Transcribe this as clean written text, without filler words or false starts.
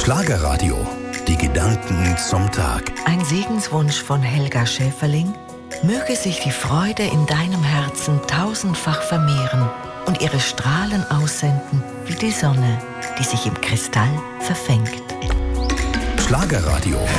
Schlagerradio. Die Gedanken zum Tag. Ein Segenswunsch von Helga Schäferling. Möge sich die Freude in deinem Herzen tausendfach vermehren und ihre Strahlen aussenden wie die Sonne, die sich im Kristall verfängt. Schlagerradio.